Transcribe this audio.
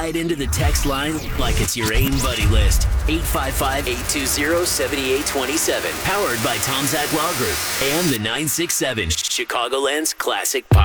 right into the text line like it's your AIM buddy list. 855-820-7827. Powered by Tom Zach Law Group and the 967 Chicagoland's Classic Pop.